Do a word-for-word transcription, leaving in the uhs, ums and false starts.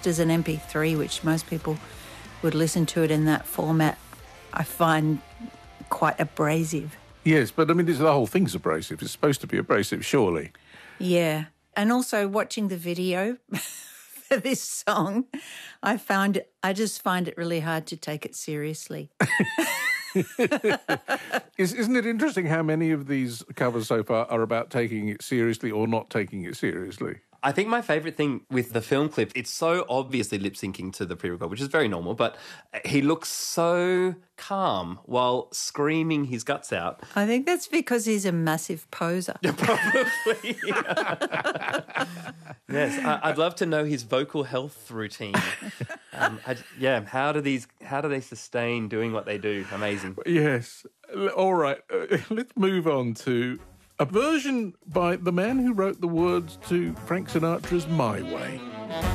just as an M P three, which most people would listen to it in that format, I find quite abrasive. Yes, but I mean, this, the whole thing's abrasive. It's supposed to be abrasive, surely. Yeah. And also watching the video for this song, I found I just find it really hard to take it seriously. Is, isn't it interesting how many of these covers so far are about taking it seriously or not taking it seriously? I think my favourite thing with the film clip, it's so obviously lip-syncing to the pre-record, which is very normal, but he looks so calm while screaming his guts out. I think that's because he's a massive poser. Probably. Yes, I, I'd love to know his vocal health routine. Um, I, yeah, how do these? How do they sustain doing what they do? Amazing. Yes. All right. Uh, let's move on to a version by the man who wrote the words to Frank Sinatra's My Way.